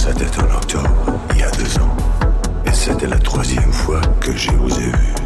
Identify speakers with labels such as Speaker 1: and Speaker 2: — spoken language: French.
Speaker 1: sa tête en octobre, il y a 2 ans. Et c'était la 3e fois que je vous ai vu.